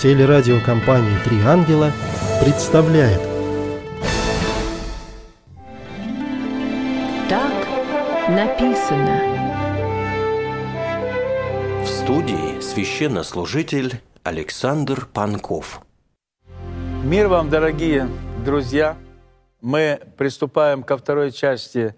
Телерадиокомпания «Три ангела» представляет. Так написано. В студии священнослужитель Александр Панков. Мир вам, дорогие друзья! Мы приступаем ко второй части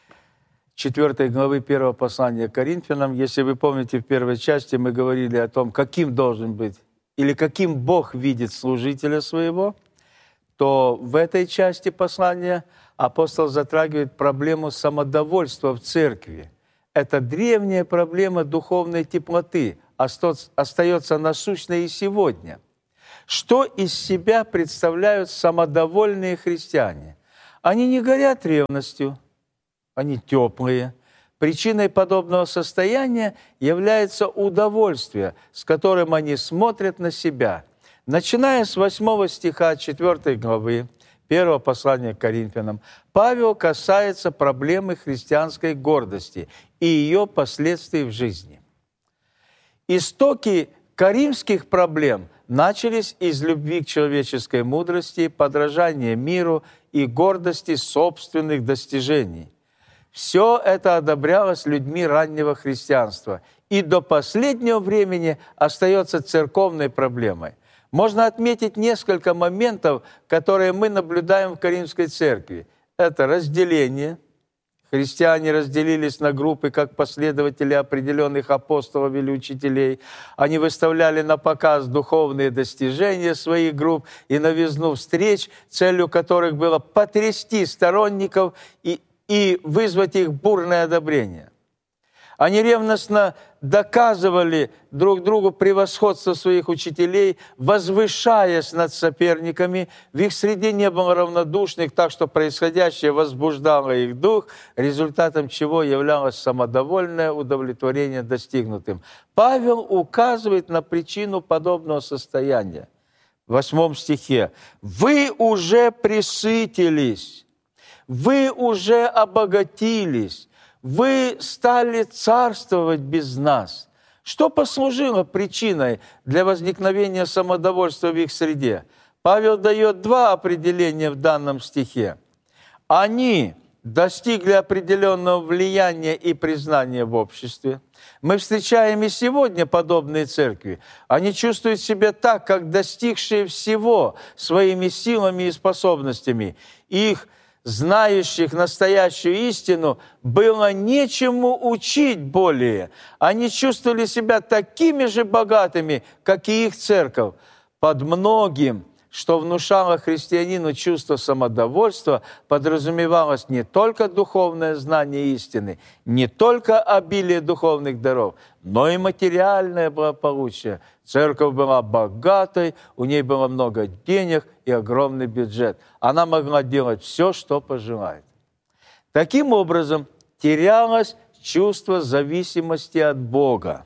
4 главы 1 послания к Коринфянам. Если вы помните, в первой части мы говорили о том, каким должен быть или каким Бог видит служителя своего, то в этой части послания апостол затрагивает проблему самодовольства в церкви. Это древняя проблема духовной теплоты, остается насущной и сегодня. Что из себя представляют самодовольные христиане? Они не горят ревностью, они теплые. Причиной подобного состояния является удовольствие, с которым они смотрят на себя. Начиная с 8 стиха 4 главы 1 послания к Коринфянам, Павел касается проблемы христианской гордости и ее последствий в жизни. Истоки каримских проблем начались из любви к человеческой мудрости, подражания миру и гордости собственных достижений. Все это одобрялось людьми раннего христианства и до последнего времени остается церковной проблемой. Можно отметить несколько моментов, которые мы наблюдаем в Коринфской церкви. Это разделение. Христиане разделились на группы, как последователи определенных апостолов или учителей. Они выставляли на показ духовные достижения своих групп и новизну встреч, целью которых было потрясти сторонников и вызвать их бурное одобрение. Они ревностно доказывали друг другу превосходство своих учителей, возвышаясь над соперниками. В их среде не было равнодушных, так что происходящее возбуждало их дух, результатом чего являлось самодовольное удовлетворение достигнутым. Павел указывает на причину подобного состояния. В 8 стихе. «Вы уже пресытились, вы уже обогатились, вы стали царствовать без нас». Что послужило причиной для возникновения самодовольства в их среде? Павел дает 2 определения в данном стихе. Они достигли определенного влияния и признания в обществе. Мы встречаем и сегодня подобные церкви. Они чувствуют себя так, как достигшие всего своими силами и способностями. Их знающих настоящую истину, было нечему учить более. Они чувствовали себя такими же богатыми, как и их церковь. Под многим, что внушало христианину чувство самодовольства, подразумевалось не только духовное знание истины, не только обилие духовных даров, но и материальное благополучие. Церковь была богатой, у ней было много денег и огромный бюджет. Она могла делать все, что пожелает. Таким образом, терялось чувство зависимости от Бога.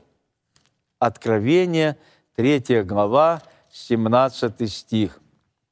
Откровение, 3 глава, 17 стих.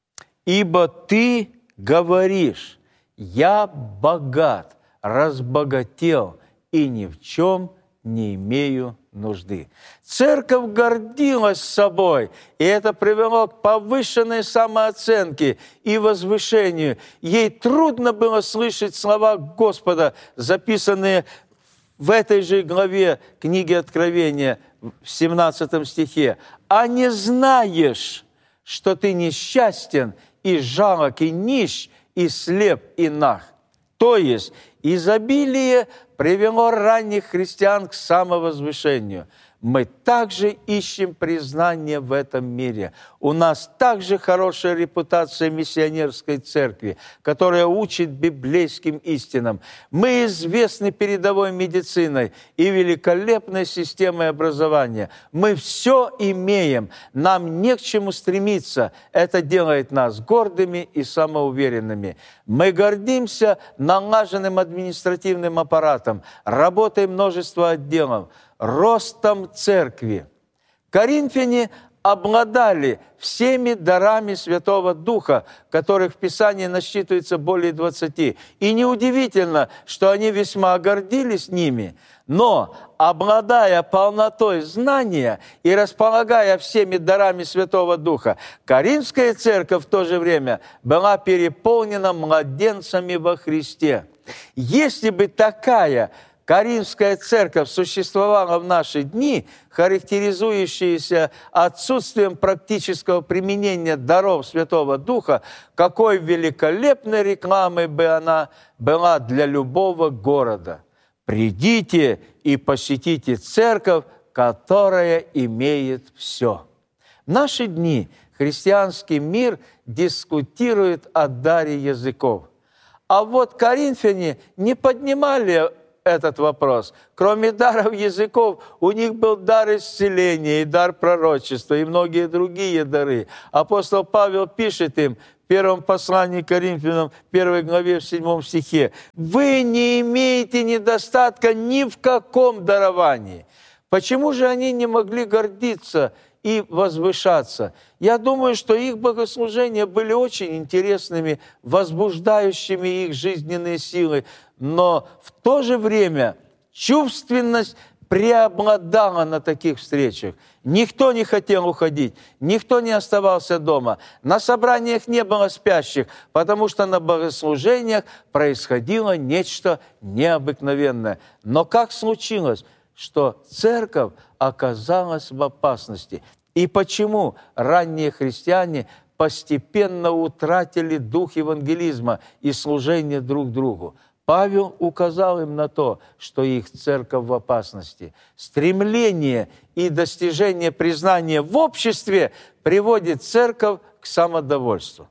«Ибо ты говоришь, я богат, разбогател и ни в чем не имею нужды». Церковь гордилась собой, и это привело к повышенной самооценке и возвышению. Ей трудно было слышать слова Господа, записанные в этой же главе книги Откровения, в 17 стихе. «А не знаешь, что ты несчастен, и жалок, и нищ, и слеп, и наг». То есть изобилие привело ранних христиан к самовозвышению. Мы также ищем признание в этом мире. У нас также хорошая репутация миссионерской церкви, которая учит библейским истинам. Мы известны передовой медициной и великолепной системой образования. Мы все имеем, нам не к чему стремиться. Это делает нас гордыми и самоуверенными. Мы гордимся налаженным административным аппаратом, работой множества отделов, ростом церкви. Коринфяне обладали всеми дарами Святого Духа, которых в Писании насчитывается более 20. И неудивительно, что они весьма гордились ними. Но, обладая полнотой знания и располагая всеми дарами Святого Духа, Коринфская церковь в то же время была переполнена младенцами во Христе. Если бы такая Коринфская церковь существовала в наши дни, характеризующаяся отсутствием практического применения даров Святого Духа, какой великолепной рекламой бы она была для любого города. «Придите и посетите церковь, которая имеет все». В наши дни христианский мир дискутирует о даре языков. А вот коринфяне не поднимали этот вопрос. Кроме даров языков, у них был дар исцеления и дар пророчества, и многие другие дары. Апостол Павел пишет им в первом послании к Коринфянам, 1 главе, в 7 стихе: «Вы не имеете недостатка ни в каком даровании». Почему же они не могли гордиться и возвышаться? Я думаю, что их богослужения были очень интересными, возбуждающими их жизненные силы, но в то же время чувственность преобладала на таких встречах. Никто не хотел уходить, никто не оставался дома. На собраниях не было спящих, потому что на богослужениях происходило нечто необыкновенное. Но как случилось, что церковь оказалась в опасности? И почему ранние христиане постепенно утратили дух евангелизма и служения друг другу? Павел указал им на то, что их церковь в опасности. Стремление и достижение признания в обществе приводит церковь к самодовольству.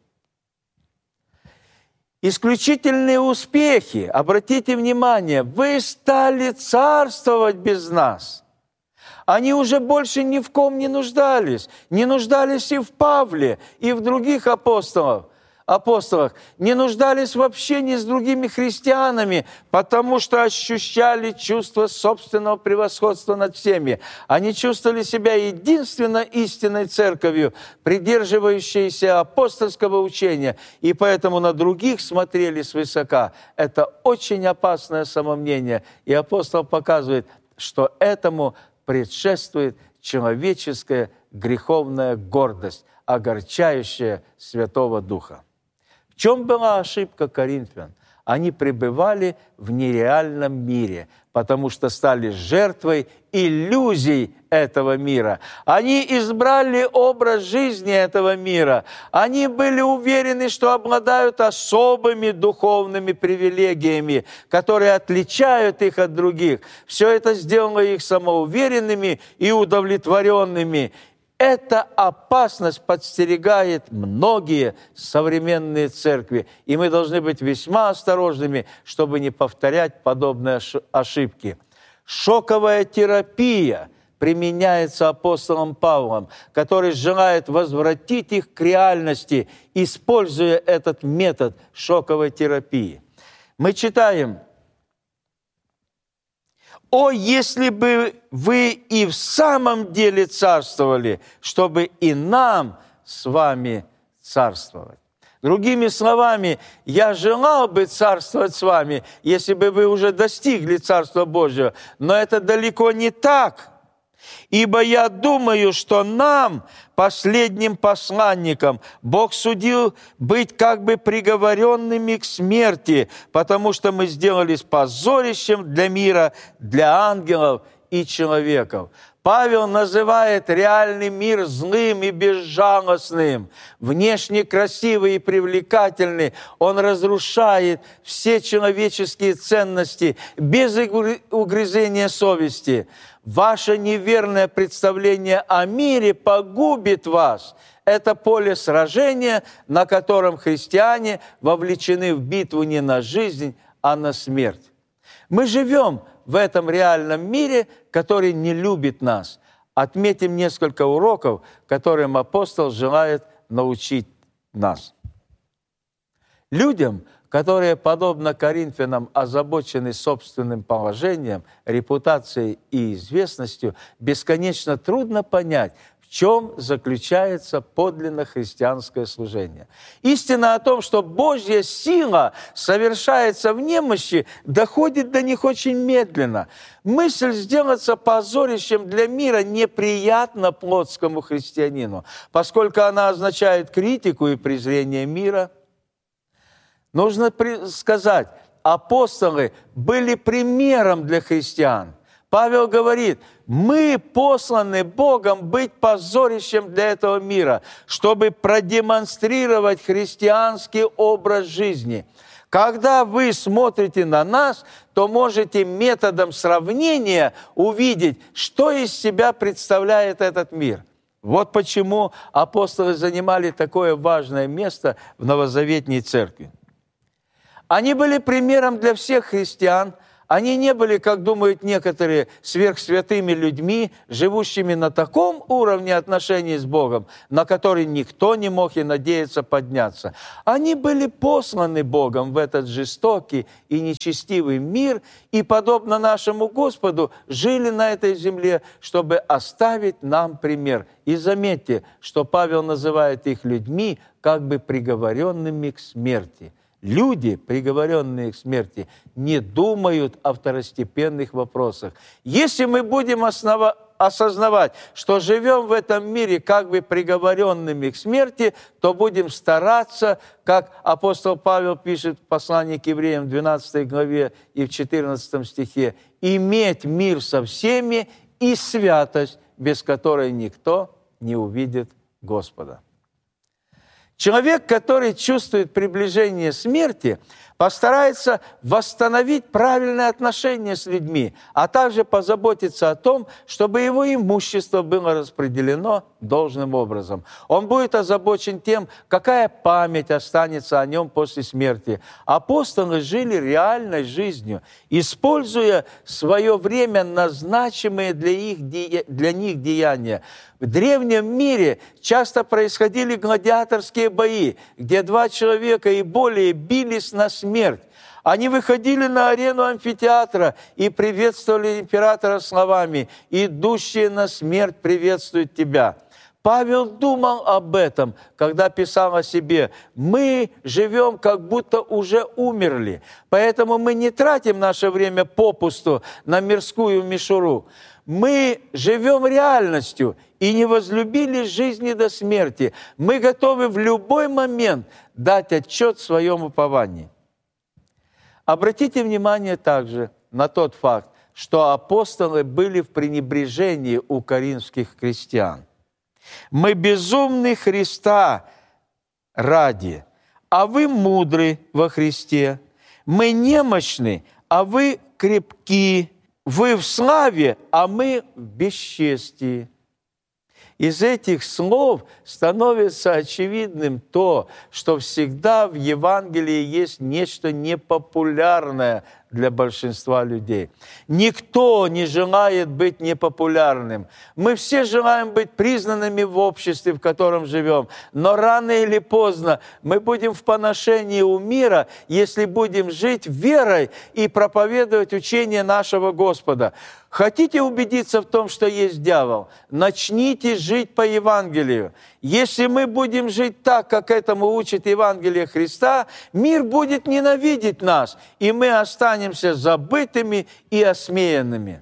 Исключительные успехи, обратите внимание, вы стали царствовать без нас. Они уже больше ни в ком не нуждались и в Павле, и в других апостолах, не нуждались в общении с другими христианами, потому что ощущали чувство собственного превосходства над всеми. Они чувствовали себя единственно истинной церковью, придерживающейся апостольского учения, и поэтому на других смотрели свысока. Это очень опасное самомнение, и апостол показывает, что этому предшествует человеческая греховная гордость, огорчающая Святого Духа. В чем была ошибка коринфян? Они пребывали в нереальном мире, потому что стали жертвой иллюзий этого мира. Они избрали образ жизни этого мира. Они были уверены, что обладают особыми духовными привилегиями, которые отличают их от других. Все это сделало их самоуверенными и удовлетворенными. Эта опасность подстерегает многие современные церкви, и мы должны быть весьма осторожными, чтобы не повторять подобные ошибки. Шоковая терапия применяется апостолом Павлом, который желает возвратить их к реальности, используя этот метод шоковой терапии. Мы читаем: «О, если бы вы и в самом деле царствовали, чтобы и нам с вами царствовать». Другими словами, я желал бы царствовать с вами, если бы вы уже достигли Царства Божьего, но это далеко не так. Ибо я думаю, что нам, последним посланникам, Бог судил быть как бы приговоренными к смерти, потому что мы сделались позорищем для мира, для ангелов и человеков. Павел называет реальный мир злым и безжалостным, внешне красивый и привлекательный. Он разрушает все человеческие ценности без угрызения совести. Ваше неверное представление о мире погубит вас. Это поле сражения, на котором христиане вовлечены в битву не на жизнь, а на смерть. Мы живем в этом реальном мире, который не любит нас. Отметим несколько уроков, которым апостол желает научить нас. Людям, которые, подобно коринфянам, озабочены собственным положением, репутацией и известностью, бесконечно трудно понять, в в чем заключается подлинно христианское служение. Истина о том, что Божья сила совершается в немощи, доходит до них очень медленно. Мысль сделаться позорищем для мира неприятна плотскому христианину, поскольку она означает критику и презрение мира. Нужно сказать, апостолы были примером для христиан. Павел говорит, мы посланы Богом быть позорищем для этого мира, чтобы продемонстрировать христианский образ жизни. Когда вы смотрите на нас, то можете методом сравнения увидеть, что из себя представляет этот мир. Вот почему апостолы занимали такое важное место в новозаветней церкви. Они были примером для всех христиан. Они не были, как думают некоторые, сверхсвятыми людьми, живущими на таком уровне отношений с Богом, на который никто не мог и надеяться подняться. Они были посланы Богом в этот жестокий и нечестивый мир, и, подобно нашему Господу, жили на этой земле, чтобы оставить нам пример. И заметьте, что Павел называет их людьми, как бы приговоренными к смерти. Люди, приговоренные к смерти, не думают о второстепенных вопросах. Если мы будем осознавать, что живем в этом мире как бы приговоренными к смерти, то будем стараться, как апостол Павел пишет в послании к евреям в 12 главе и в 14 стихе, иметь мир со всеми и святость, без которой никто не увидит Господа. Человек, который чувствует приближение смерти, постарается восстановить правильные отношения с людьми, а также позаботиться о том, чтобы его имущество было распределено должным образом. Он будет озабочен тем, какая память останется о нем после смерти. Апостолы жили реальной жизнью, используя свое время назначенные для них деяния. В древнем мире часто происходили гладиаторские бои, где 2 человека и более бились на смерть. Они выходили на арену амфитеатра и приветствовали императора словами «Идущие на смерть приветствуют тебя». Павел думал об этом, когда писал о себе. Мы живем, как будто уже умерли, поэтому мы не тратим наше время попусту на мирскую мишуру. Мы живем реальностью и не возлюбили жизни до смерти. Мы готовы в любой момент дать отчет в своем уповании. Обратите внимание также на тот факт, что апостолы были в пренебрежении у коринфских христиан. «Мы безумны Христа ради, а вы мудры во Христе. Мы немощны, а вы крепки. Вы в славе, а мы в бесчестии». Из этих слов становится очевидным то, что всегда в Евангелии есть нечто непопулярное для большинства людей. Никто не желает быть непопулярным. Мы все желаем быть признанными в обществе, в котором живем. Но рано или поздно мы будем в поношении у мира, если будем жить верой и проповедовать учение нашего Господа. Хотите убедиться в том, что есть дьявол? Начните жить по Евангелию. Если мы будем жить так, как этому учит Евангелие Христа, мир будет ненавидеть нас, и мы останемся забытыми и осмеянными.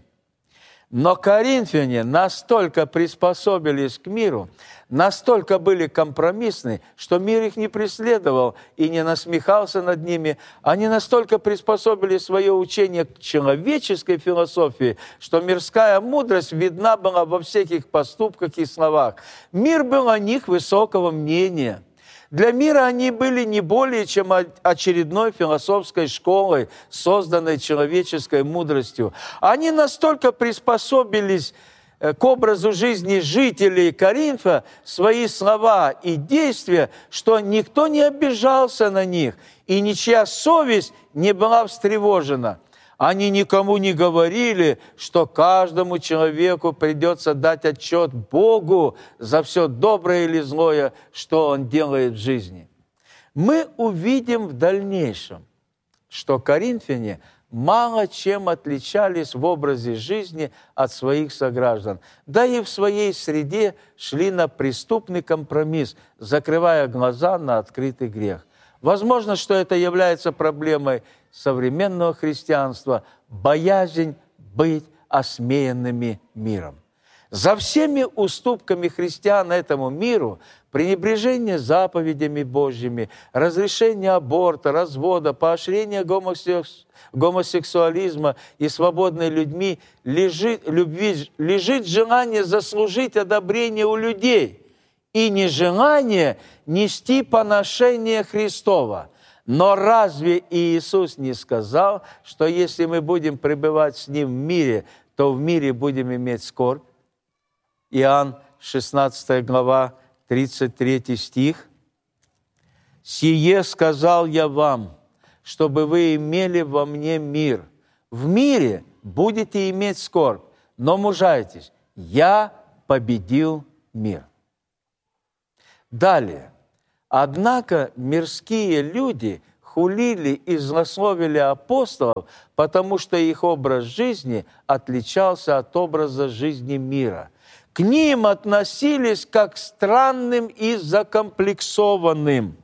Но коринфяне настолько приспособились к миру, настолько были компромиссны, что мир их не преследовал и не насмехался над ними. Они настолько приспособили свое учение к человеческой философии, что мирская мудрость видна была во всех их поступках и словах. Мир был о них высокого мнения. Для мира они были не более чем очередной философской школой, созданной человеческой мудростью. Они настолько приспособились к образу жизни жителей Коринфа, свои слова и действия, что никто не обижался на них, и ничья совесть не была встревожена. Они никому не говорили, что каждому человеку придется дать отчет Богу за все доброе или злое, что он делает в жизни. Мы увидим в дальнейшем, что коринфяне мало чем отличались в образе жизни от своих сограждан. Да и в своей среде шли на преступный компромисс, закрывая глаза на открытый грех. Возможно, что это является проблемой современного христианства – боязнь быть осмеянными миром. За всеми уступками христиан этому миру, пренебрежение заповедями Божьими, разрешение аборта, развода, поощрение гомосексуализма и свободной людьми лежит желание заслужить одобрение у людей и нежелание нести поношение Христова. Но разве Иисус не сказал, что если мы будем пребывать с Ним в мире, то в мире будем иметь скорбь? Иоанн, 16 глава, 33 стих. «Сие сказал я вам, чтобы вы имели во мне мир. В мире будете иметь скорбь, но мужайтесь, я победил мир». Далее. «Однако мирские люди хулили и злословили апостолов, потому что их образ жизни отличался от образа жизни мира. К ним относились как к странным и закомплексованным.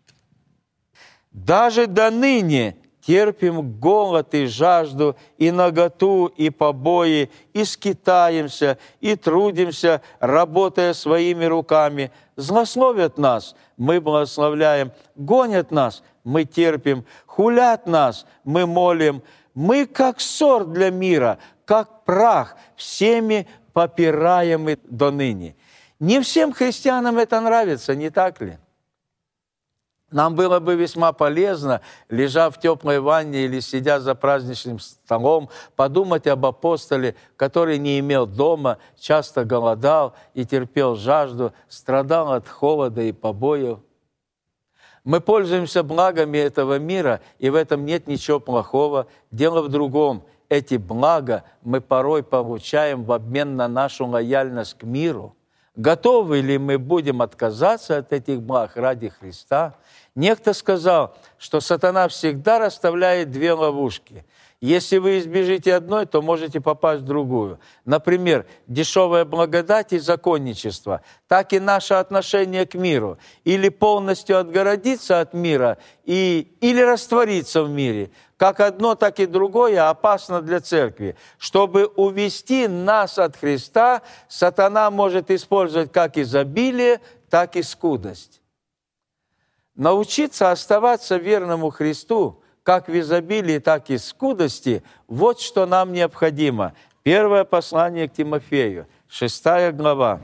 Даже до ныне терпим голод и жажду, и наготу, и побои, и скитаемся, и трудимся, работая своими руками. Злословят нас, мы благословляем, гонят нас, мы терпим, хулят нас, мы молим. Мы как ссор для мира, как прах, всеми попираемы до ныне». Не всем христианам это нравится, не так ли? Нам было бы весьма полезно, лежа в теплой ванне или сидя за праздничным столом, подумать об апостоле, который не имел дома, часто голодал и терпел жажду, страдал от холода и побоев. Мы пользуемся благами этого мира, и в этом нет ничего плохого. Дело в другом. Эти блага мы порой получаем в обмен на нашу лояльность к миру. Готовы ли мы будем отказаться от этих благ ради Христа? Некто сказал, что сатана всегда расставляет две ловушки. Если вы избежите одной, то можете попасть в другую. Например, дешевая благодать и законничество. Так и наше отношение к миру. Или полностью отгородиться от мира, или раствориться в мире. Как одно, так и другое опасно для церкви. Чтобы увести нас от Христа, сатана может использовать как изобилие, так и скудость. Научиться оставаться верному Христу, как в изобилии, так и в скудости, вот что нам необходимо. Первое послание к Тимофею, 6 глава.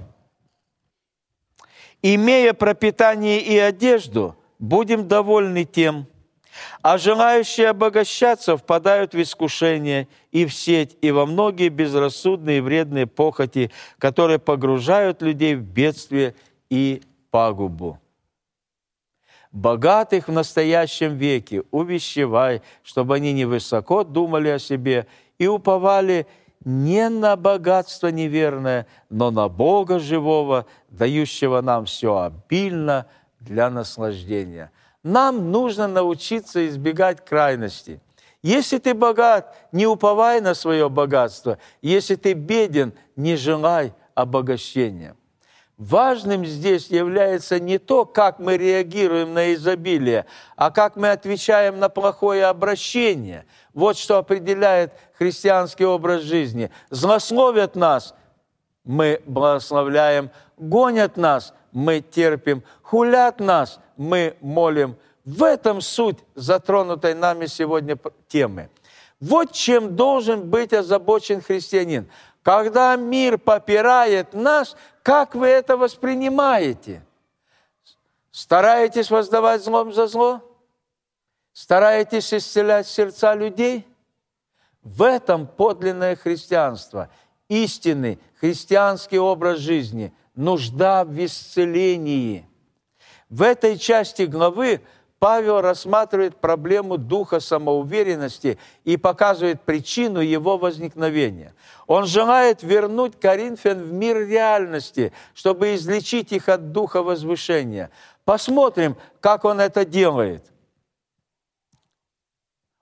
«Имея пропитание и одежду, будем довольны тем, а желающие обогащаться впадают в искушение и в сеть, и во многие безрассудные и вредные похоти, которые погружают людей в бедствие и пагубу. Богатых в настоящем веке увещевай, чтобы они невысоко думали о себе и уповали не на богатство неверное, но на Бога живого, дающего нам все обильно для наслаждения». Нам нужно научиться избегать крайностей. Если ты богат, не уповай на свое богатство. Если ты беден, не желай обогащения. Важным здесь является не то, как мы реагируем на изобилие, а как мы отвечаем на плохое обращение. Вот что определяет христианский образ жизни. Злословят нас, мы благословляем, гонят нас, мы терпим, хулят нас, мы молим. В этом суть затронутой нами сегодня темы. Вот чем должен быть озабочен христианин. Когда мир попирает нас, как вы это воспринимаете? Стараетесь воздавать злом за зло? Стараетесь исцелять сердца людей? В этом подлинное христианство, истинный христианский образ жизни, нужда в исцелении. В этой части главы Павел рассматривает проблему духа самоуверенности и показывает причину его возникновения. Он желает вернуть коринфян в мир реальности, чтобы излечить их от духа возвышения. Посмотрим, как он это делает.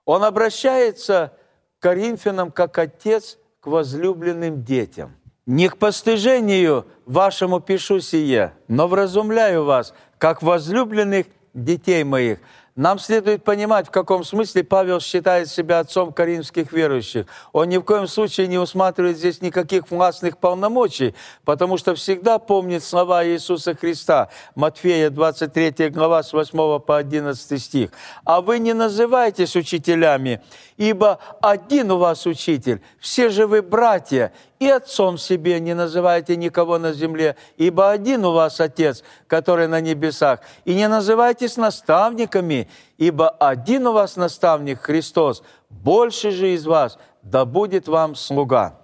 Он обращается к Коринфянам как отец к возлюбленным детям. «Не к постыжению вашему пишу сие, но вразумляю вас, как возлюбленных детей моих». Нам следует понимать, в каком смысле Павел считает себя отцом коринфских верующих. Он ни в коем случае не усматривает здесь никаких властных полномочий, потому что всегда помнит слова Иисуса Христа. Матфея 23 глава с 8 по 11 стих. «А вы не называйтесь учителями, ибо один у вас учитель, все же вы братья, и отцом себе не называйте никого на земле, ибо один у вас Отец, который на небесах. И не называйтесь наставниками, ибо один у вас наставник Христос, больше же из вас, да будет вам слуга».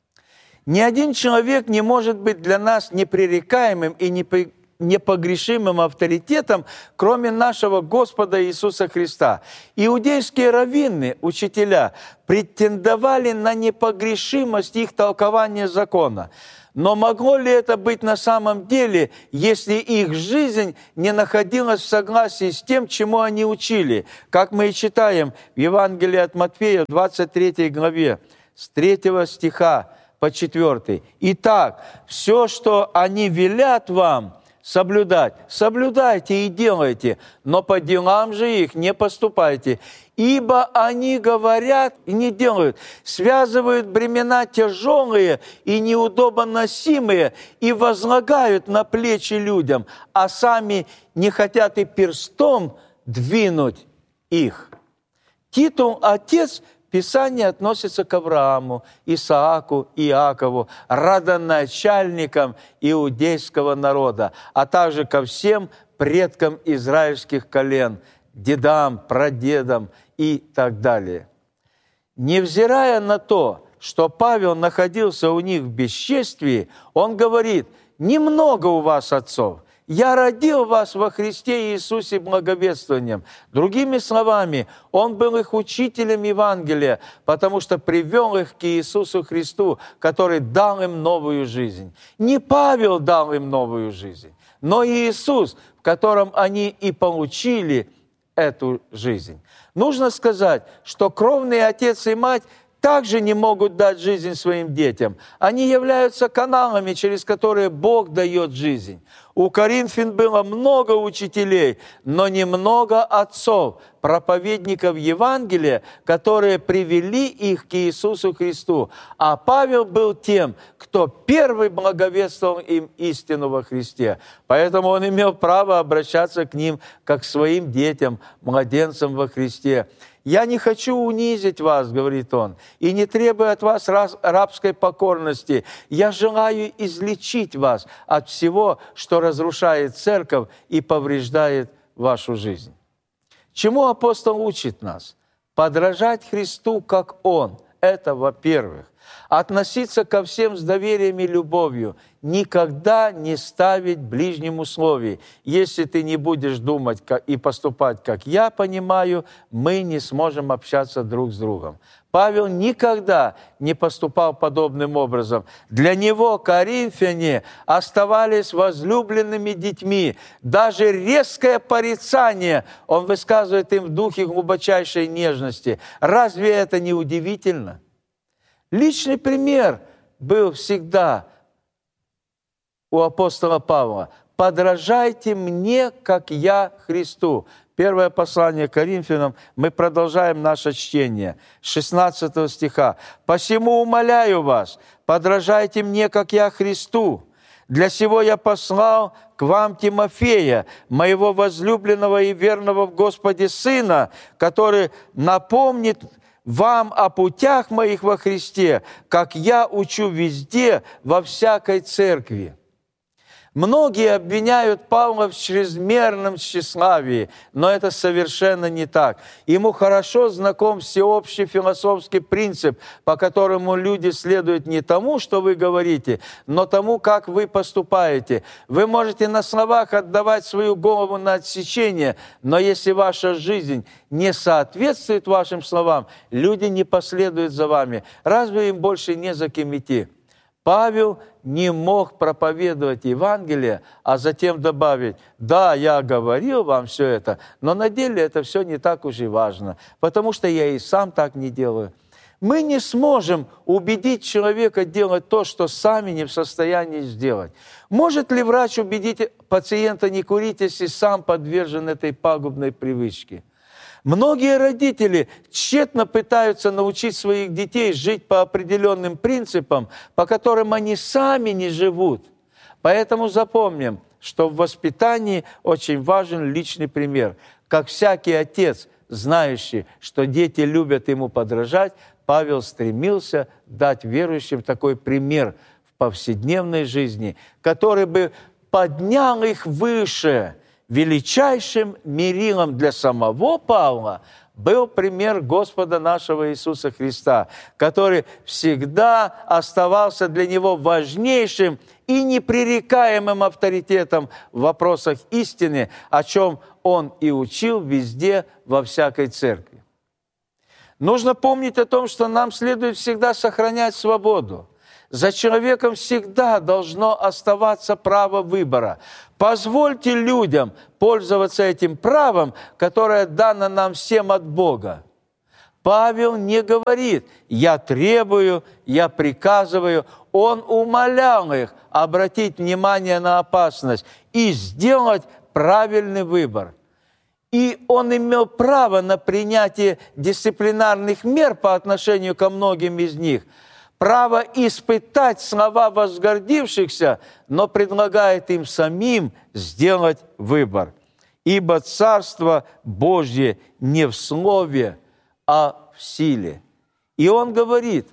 Ни один человек не может быть для нас непререкаемым и непогрешимым авторитетом, кроме нашего Господа Иисуса Христа. Иудейские раввины, учителя, претендовали на непогрешимость их толкования закона. Но могло ли это быть на самом деле, если их жизнь не находилась в согласии с тем, чему они учили? Как мы и читаем в Евангелии от Матфея, 23 главе, с 3 стиха по 4. «Итак, все, что они велят вам соблюдать, соблюдайте и делайте, но по делам же их не поступайте. Ибо они говорят и не делают, связывают бремена тяжелые и неудобоносимые и возлагают на плечи людям, а сами не хотят и перстом двинуть их». Титул «Отец» Писание относится к Аврааму, Исааку, Иакову, родоначальникам иудейского народа, а также ко всем предкам израильских колен, дедам, прадедам и так далее. Невзирая на то, что Павел находился у них в бесчестии, он говорит: «Немного у вас отцов. Я родил вас во Христе Иисусе благовествованием». Другими словами, он был их учителем Евангелия, потому что привел их к Иисусу Христу, который дал им новую жизнь. Не Павел дал им новую жизнь, но Иисус, в котором они и получили эту жизнь. Нужно сказать, что кровный отец и мать также не могут дать жизнь своим детям. Они являются каналами, через которые Бог дает жизнь. У Коринфян было много учителей, но немного отцов, проповедников Евангелия, которые привели их к Иисусу Христу. А Павел был тем, кто первый благовествовал им истину во Христе. Поэтому он имел право обращаться к ним как к своим детям, младенцам во Христе. «Я не хочу унизить вас, — говорит он, — и не требую от вас рабской покорности. Я желаю излечить вас от всего, что разрушает церковь и повреждает вашу жизнь». Чему апостол учит нас? Подражать Христу, как Он. Это, во-первых. Относиться ко всем с доверием и любовью. Никогда не ставить ближним условий. Если ты не будешь думать и поступать, как я понимаю, мы не сможем общаться друг с другом. Павел никогда не поступал подобным образом. Для него коринфяне оставались возлюбленными детьми. Даже резкое порицание он высказывает им в духе глубочайшей нежности. Разве это не удивительно? Личный пример был всегда у апостола Павла. «Подражайте мне, как я Христу». Первое послание к Коринфянам, мы продолжаем наше чтение, 16 стиха. «Посему умоляю вас, подражайте мне, как я Христу. Для сего я послал к вам Тимофея, моего возлюбленного и верного в Господе сына, который напомнит вам о путях моих во Христе, как я учу везде, во всякой церкви». Многие обвиняют Павла в чрезмерном тщеславии, но это совершенно не так. Ему хорошо знаком всеобщий философский принцип, по которому люди следуют не тому, что вы говорите, но тому, как вы поступаете. Вы можете на словах отдавать свою голову на отсечение, но если ваша жизнь не соответствует вашим словам, люди не последуют за вами. Разве им больше не за кем идти? Павел не мог проповедовать Евангелие, а затем добавить: да, я говорил вам все это, но на деле это все не так уж и важно, потому что я и сам так не делаю. Мы не сможем убедить человека делать то, что сами не в состоянии сделать. Может ли врач убедить пациента не курить, если сам подвержен этой пагубной привычке? Многие родители тщетно пытаются научить своих детей жить по определенным принципам, по которым они сами не живут. Поэтому запомним, что в воспитании очень важен личный пример. Как всякий отец, знающий, что дети любят ему подражать, Павел стремился дать верующим такой пример в повседневной жизни, который бы поднял их выше. Величайшим мерилом для самого Павла был пример Господа нашего Иисуса Христа, который всегда оставался для него важнейшим и непререкаемым авторитетом в вопросах истины, о чем он и учил везде, во всякой церкви. Нужно помнить о том, что нам следует всегда сохранять свободу. За человеком всегда должно оставаться право выбора. Позвольте людям пользоваться этим правом, которое дано нам всем от Бога. Павел не говорит: «я требую», «я приказываю». Он умолял их обратить внимание на опасность и сделать правильный выбор. И он имел право на принятие дисциплинарных мер по отношению ко многим из них, право испытать слова возгордившихся, но предлагает им самим сделать выбор. Ибо Царство Божье не в слове, а в силе. И он говорит: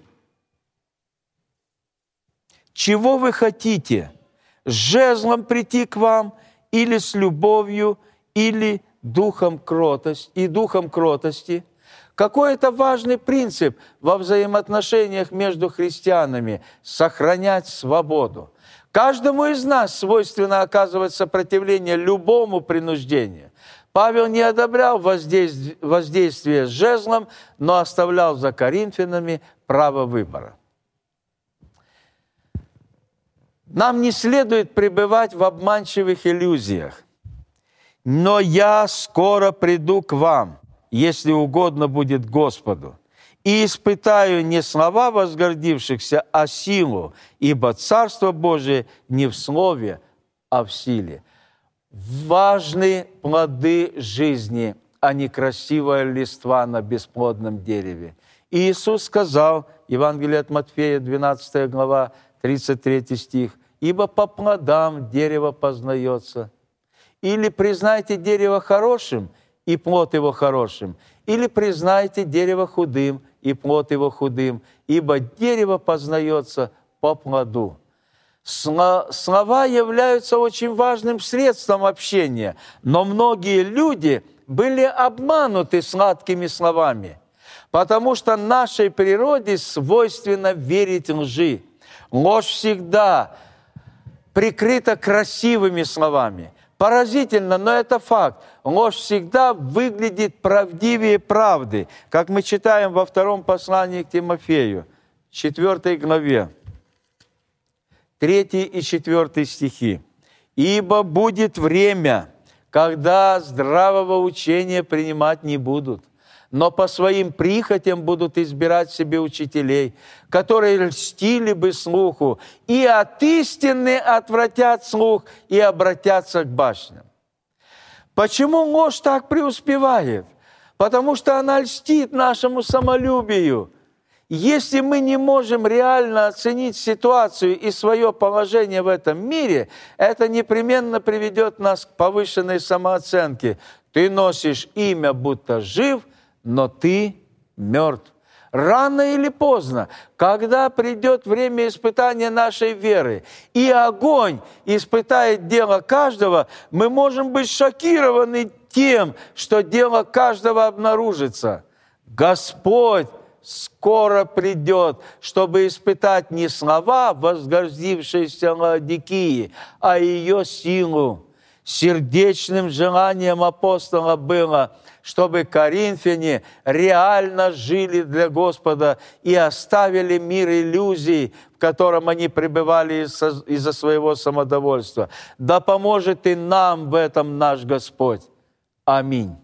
чего вы хотите? С жезлом прийти к вам, или с любовью, или духом кротости? Какой это важный принцип во взаимоотношениях между христианами – сохранять свободу. Каждому из нас свойственно оказывать сопротивление любому принуждению. Павел не одобрял воздействие с жезлом, но оставлял за коринфянами право выбора. Нам не следует пребывать в обманчивых иллюзиях. «Но я скоро приду к вам, если угодно будет Господу, и испытаю не слова возгордившихся, а силу, ибо Царство Божие не в слове, а в силе». Важны плоды жизни, а не красивая листва на бесплодном дереве. И Иисус сказал, Евангелие от Матфея, 12 глава, 33 стих: «Ибо по плодам дерево познается». Или признайте дерево хорошим, и плод его хорошим, или признайте дерево худым, и плод его худым, ибо дерево познается по плоду. Слова являются очень важным средством общения, но многие люди были обмануты сладкими словами, потому что нашей природе свойственно верить лжи. Ложь всегда прикрыта красивыми словами. Поразительно, но это факт. Ложь всегда выглядит правдивее правды, как мы читаем во втором послании к Тимофею, 4 главе, 3 и 4 стихи. «Ибо будет время, когда здравого учения принимать не будут, но по своим прихотям будут избирать себе учителей, которые льстили бы слуху, и от истины отвратят слух и обратятся к башням». Почему ложь так преуспевает? Потому что она льстит нашему самолюбию. Если мы не можем реально оценить ситуацию и свое положение в этом мире, это непременно приведет нас к повышенной самооценке. Ты носишь имя, будто жив, но ты мертв. Рано или поздно, когда придет время испытания нашей веры, и огонь испытает дело каждого, мы можем быть шокированы тем, что дело каждого обнаружится. Господь скоро придет, чтобы испытать не слова возгордившейся Лаодикии, а ее силу. Сердечным желанием апостола было, чтобы коринфяне реально жили для Господа и оставили мир иллюзий, в котором они пребывали из-за своего самодовольства. Да поможет и нам в этом наш Господь. Аминь.